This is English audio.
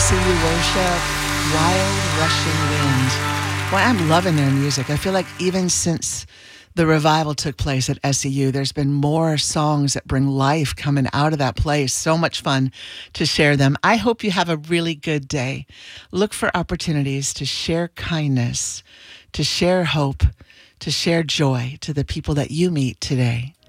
SEU Worship, Wild Rushing Wind. Well, I'm loving their music. I feel like even since the revival took place at SEU, there's been more songs that bring life coming out of that place. So much fun to share them. I hope you have a really good day. Look for opportunities to share kindness, to share hope, to share joy to the people that you meet today.